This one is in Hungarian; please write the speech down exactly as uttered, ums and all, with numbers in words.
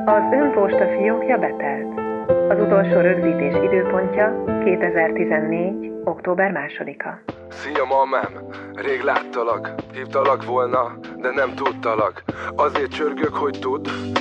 Az önposta fiókja betelt. Az utolsó rögzítés időpontja kétezer-tizennégy. október másodika. Szia mamám, rég láttalak, hívtalak volna, de nem tudtalak. Azért csörgök, hogy tudd,